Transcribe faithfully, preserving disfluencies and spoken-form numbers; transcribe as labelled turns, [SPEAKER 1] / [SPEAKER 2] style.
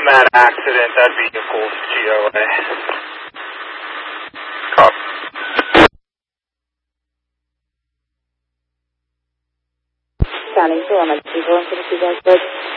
[SPEAKER 1] that accident, that vehicle's G O A. Copy.
[SPEAKER 2] County two, I'm at two four six two,